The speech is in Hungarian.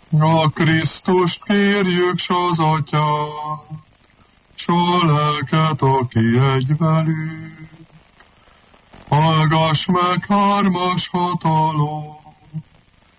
A Krisztust kérjük, s az Atyát, s a lelket, aki egy velük. Hallgass meg, hármas hatalom,